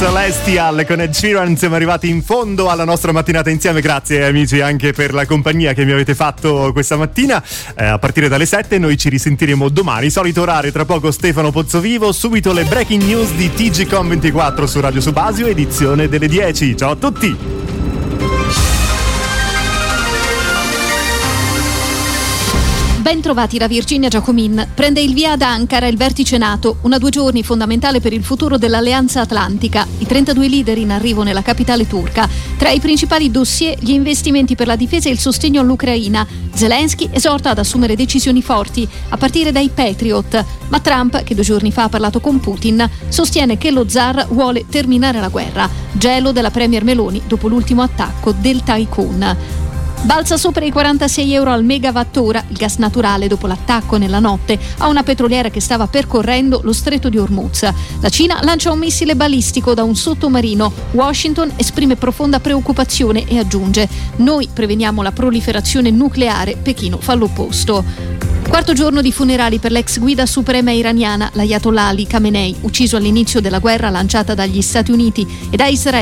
Celestial con Ed Sheeran. Siamo arrivati in fondo alla nostra mattinata insieme. Grazie amici anche per la compagnia che mi avete fatto questa mattina. A partire dalle 7 noi ci risentiremo domani, solito orario, tra poco Stefano Pozzovivo, subito le breaking news di TGCOM24 su Radio Subasio, edizione delle 10. Ciao a tutti. Ben trovati da Virginia Giacomin. Prende il via ad Ankara il vertice NATO, una 2 giorni fondamentale per il futuro dell'Alleanza Atlantica. I 32 leader in arrivo nella capitale turca. Tra i principali dossier gli investimenti per la difesa e il sostegno all'Ucraina. Zelensky esorta ad assumere decisioni forti, a partire dai Patriot. Ma Trump, che 2 giorni fa ha parlato con Putin, sostiene che lo zar vuole terminare la guerra. Gelo della premier Meloni dopo l'ultimo attacco del tycoon. Balza sopra i 46 euro al megawattora il gas naturale dopo l'attacco nella notte a una petroliera che stava percorrendo lo stretto di Hormuz. La Cina lancia un missile balistico da un sottomarino. Washington esprime profonda preoccupazione e aggiunge: noi preveniamo la proliferazione nucleare, Pechino fa l'opposto. 4º giorno di funerali per l'ex guida suprema iraniana, l'Ayatollah Ali Khamenei, ucciso all'inizio della guerra lanciata dagli Stati Uniti e da Israele